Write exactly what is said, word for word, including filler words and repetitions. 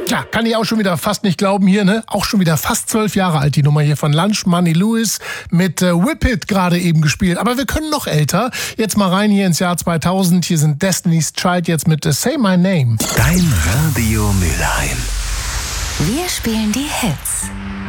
Tja, kann ich auch schon wieder fast nicht glauben hier, ne? Auch schon wieder fast zwölf Jahre alt, die Nummer hier von Lunch Money Lewis mit äh, Whip It gerade eben gespielt. Aber wir können noch älter. Jetzt mal rein hier ins Jahr zweitausend. Hier sind Destiny's Child jetzt mit äh, Say My Name. Dein Radio Mülheim. Wir spielen die Hits.